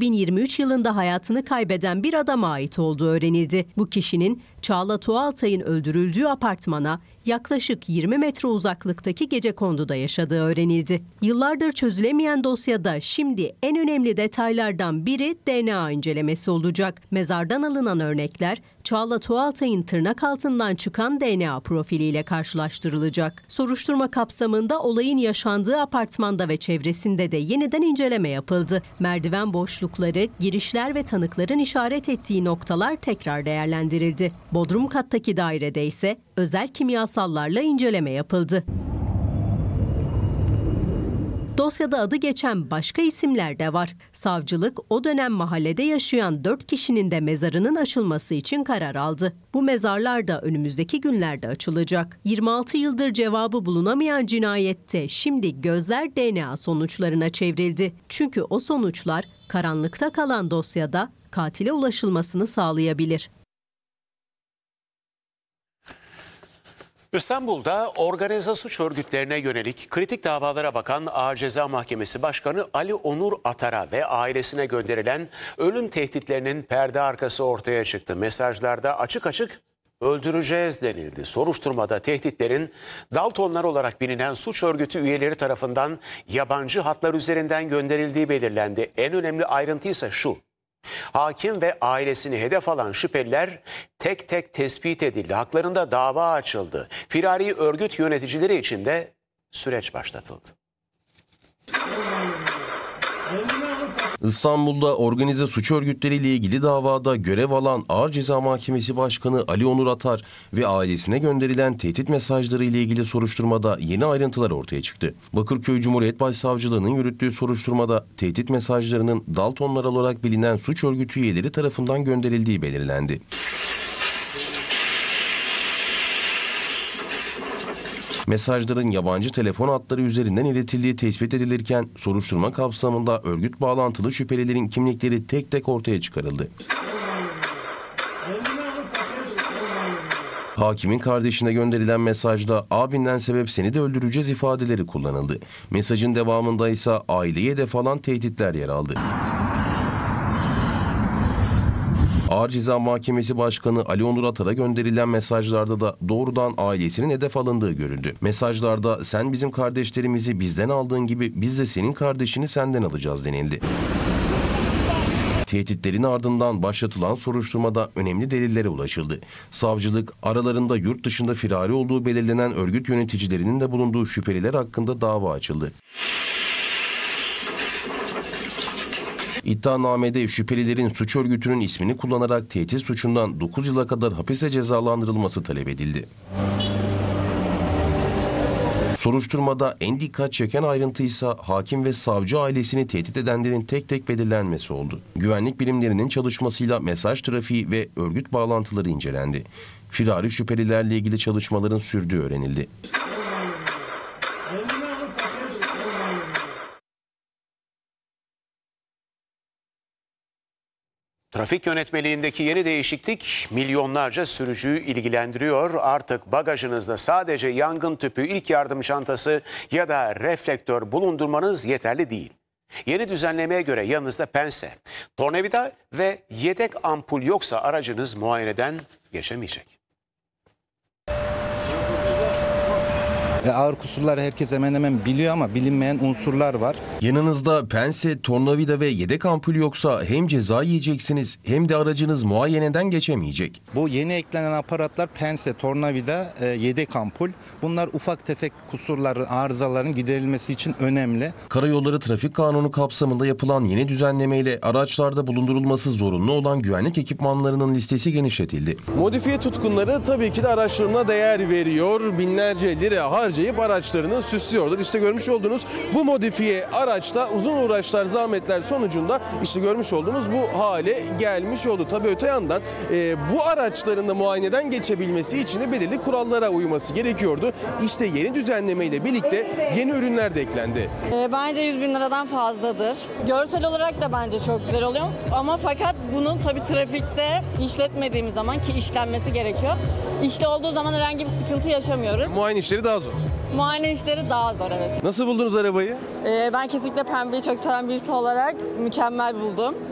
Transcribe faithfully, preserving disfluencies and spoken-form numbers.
bin yirmi üç yılında hayatını kaybeden bir adama ait olduğu öğrenildi. Bu kişinin Çağla Tuğaltay'ın öldürüldüğü apartmana yaklaşık yirmi metre uzaklıktaki Gecekondu'da yaşadığı öğrenildi. Yıllardır çözülemeyen dosyada şimdi en önemli detaylardan biri D N A incelemesi olacak. Mezardan alınan örnekler Çağla Tuğaltay'ın tırnak altından çıkan D N A profiliyle karşılaştırılacak. Soruşturma kapsamında olayın yaşandığı apartmanda ve çevresinde de yeniden inceleme yapıldı. Merdiven boşlukları, girişler ve tanıkların işaret ettiği noktalar tekrar değerlendirildi. Bodrum kattaki dairede ise özel kimyasallarla inceleme yapıldı. Dosyada adı geçen başka isimler de var. Savcılık o dönem mahallede yaşayan dört kişinin de mezarının açılması için karar aldı. Bu mezarlar da önümüzdeki günlerde açılacak. yirmi altı yıldır cevabı bulunamayan cinayette şimdi gözler D N A sonuçlarına çevrildi. Çünkü o sonuçlar karanlıkta kalan dosyada katile ulaşılmasını sağlayabilir. İstanbul'da organize suç örgütlerine yönelik kritik davalara bakan Ağır Ceza Mahkemesi Başkanı Ali Onur Atar'a ve ailesine gönderilen ölüm tehditlerinin perde arkası ortaya çıktı. Mesajlarda açık açık öldüreceğiz denildi. Soruşturmada tehditlerin Daltonlar olarak bilinen suç örgütü üyeleri tarafından yabancı hatlar üzerinden gönderildiği belirlendi. En önemli ayrıntı ise şu: hakim ve ailesini hedef alan şüpheliler tek tek tespit edildi. Haklarında dava açıldı. Firari örgüt yöneticileri için de süreç başlatıldı. İstanbul'da organize suç örgütleriyle ilgili davada görev alan Ağır Ceza Mahkemesi Başkanı Ali Onur Atar ve ailesine gönderilen tehdit mesajları ile ilgili soruşturmada yeni ayrıntılar ortaya çıktı. Bakırköy Cumhuriyet Başsavcılığı'nın yürüttüğü soruşturmada tehdit mesajlarının Daltonlar olarak bilinen suç örgütü üyeleri tarafından gönderildiği belirlendi. Mesajların yabancı telefon hatları üzerinden iletildiği tespit edilirken soruşturma kapsamında örgüt bağlantılı şüphelilerin kimlikleri tek tek ortaya çıkarıldı. Hakimin kardeşine gönderilen mesajda abinden sebep seni de öldüreceğiz ifadeleri kullanıldı. Mesajın devamında ise aileye hedef alan tehditler yer aldı. Ağır Ceza Mahkemesi Başkanı Ali Onur Atar'a gönderilen mesajlarda da doğrudan ailesinin hedef alındığı görüldü. Mesajlarda sen bizim kardeşlerimizi bizden aldığın gibi biz de senin kardeşini senden alacağız denildi. Tehditlerin ardından başlatılan soruşturmada önemli delillere ulaşıldı. Savcılık aralarında yurt dışında firari olduğu belirlenen örgüt yöneticilerinin de bulunduğu şüpheliler hakkında dava açıldı. İddianamede şüphelilerin suç örgütünün ismini kullanarak tehdit suçundan dokuz yıla kadar hapise cezalandırılması talep edildi. Soruşturmada en dikkat çeken ayrıntı ise hakim ve savcı ailesini tehdit edenlerin tek tek belirlenmesi oldu. Güvenlik birimlerinin çalışmasıyla mesaj trafiği ve örgüt bağlantıları incelendi. Firari şüphelilerle ilgili çalışmaların sürdüğü öğrenildi. Trafik yönetmeliğindeki yeni değişiklik milyonlarca sürücüyü ilgilendiriyor. Artık bagajınızda sadece yangın tüpü, ilk yardım çantası ya da reflektör bulundurmanız yeterli değil. Yeni düzenlemeye göre yanınızda pense, tornavida ve yedek ampul yoksa aracınız muayeneden geçemeyecek. E, ağır kusurları herkes hemen hemen biliyor ama bilinmeyen unsurlar var. Yanınızda pense, tornavida ve yedek ampul yoksa hem ceza yiyeceksiniz hem de aracınız muayeneden geçemeyecek. Bu yeni eklenen aparatlar pense, tornavida, e, yedek ampul. Bunlar ufak tefek kusurların, arızaların giderilmesi için önemli. Karayolları Trafik Kanunu kapsamında yapılan yeni düzenlemeyle araçlarda bulundurulması zorunlu olan güvenlik ekipmanlarının listesi genişletildi. Modifiye tutkunları tabii ki de araçlarına değer veriyor. Binlerce lira harcayıp araçlarını süslüyorlar. İşte görmüş olduğunuz bu modifiye araçta uzun uğraşlar, zahmetler sonucunda işte görmüş olduğunuz bu hale gelmiş oldu. Tabii öte yandan e, bu araçların da muayeneden geçebilmesi için de belirli kurallara uyması gerekiyordu. İşte yeni düzenlemeyle birlikte yeni ürünler de eklendi. E, bence yüz bin liradan fazladır. Görsel olarak da bence çok güzel oluyor ama fakat bunun tabii trafikte işletmediğimiz zaman ki işlenmesi gerekiyor. İşte olduğu zaman herhangi bir sıkıntı yaşamıyoruz. Muayene işleri daha zor. Muayene işleri daha zor, evet. Nasıl buldunuz arabayı? Ee, ben kesinlikle pembeyi çok seven birisi olarak mükemmel buldum.